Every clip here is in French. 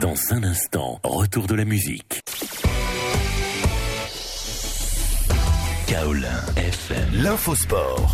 Dans un instant, retour de la musique. Kaolin FM. L'infosport.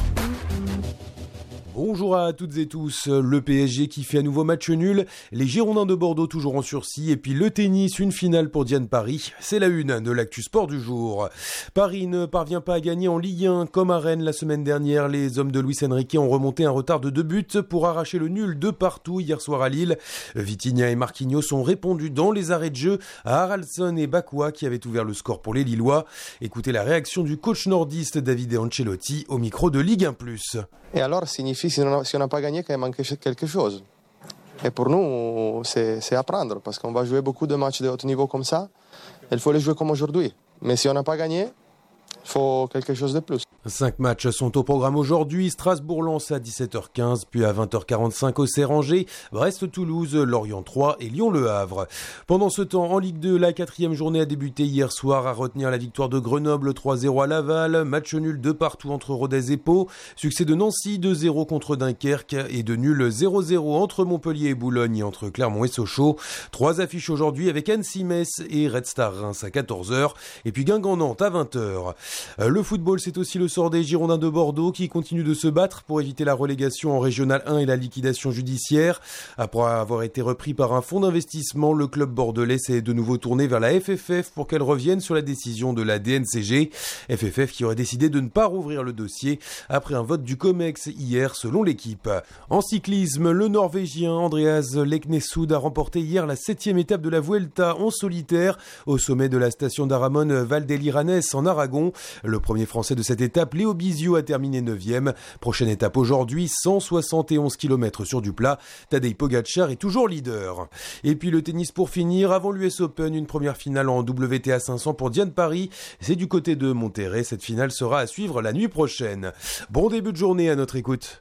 Bonjour à toutes et tous, le PSG qui fait à nouveau match nul, les Girondins de Bordeaux toujours en sursis et puis le tennis, une finale pour Diane Paris, c'est la une de l'actu sport du jour. Paris ne parvient pas à gagner en Ligue 1 comme à Rennes la semaine dernière, les hommes de Luis Enrique ont remonté un retard de 2 buts pour arracher le nul de partout hier soir à Lille. Vitinha et Marquinhos ont répondu dans les arrêts de jeu à Haraldsson et Bakoua qui avaient ouvert le score pour les Lillois. Écoutez la réaction du coach nordiste Davide Ancelotti au micro de Ligue 1+. Et alors signifie si on n'a pas gagné qu'il manque quelque chose. Et pour nous, c'est à prendre parce qu'on va jouer beaucoup de matchs de haut niveau comme ça. Il faut les jouer comme aujourd'hui. Mais si on n'a pas gagné, il faut quelque chose de plus. 5 matchs sont au programme aujourd'hui. Strasbourg-Lens à 17h15, puis à 20h45 Auxerre-Angers, Brest-Toulouse, Lorient 3 et Lyon-Le Havre. Pendant ce temps, en Ligue 2, la 4e journée a débuté hier soir à retenir la victoire de Grenoble 3-0 à Laval, match nul de partout entre Rodez et Pau, succès de Nancy 2-0 contre Dunkerque et de nul 0-0 entre Montpellier et Boulogne et entre Clermont et Sochaux. 3 affiches aujourd'hui avec Annecy-Metz et Red Star Reims à 14h et puis Guingamp-Nantes à 20h. Le football, c'est aussi le sort des Girondins de Bordeaux qui continuent de se battre pour éviter la relégation en Régional 1 et la liquidation judiciaire. Après avoir été repris par un fonds d'investissement, le club bordelais s'est de nouveau tourné vers la FFF pour qu'elle revienne sur la décision de la DNCG. FFF qui aurait décidé de ne pas rouvrir le dossier après un vote du COMEX hier selon l'équipe. En cyclisme, le Norvégien Andreas Leknesund a remporté hier la 7e étape de la Vuelta en solitaire au sommet de la station d'Aramon Val d'Eliranes en Aragon. Le premier français de cette étape, Léo Bizio, a terminé 9e. Prochaine étape aujourd'hui, 171 km sur du plat. Tadej Pogacar est toujours leader. Et puis le tennis pour finir, avant l'US Open, une première finale en WTA 500 pour Diane Paris. C'est du côté de Monterrey. Cette finale sera à suivre la nuit prochaine. Bon début de journée à notre écoute.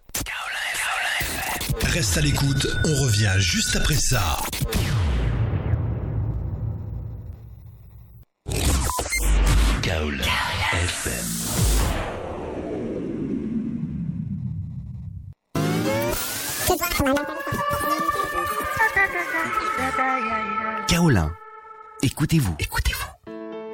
Reste à l'écoute, on revient juste après ça. Kaolin FM. Kaolin, écoutez-vous.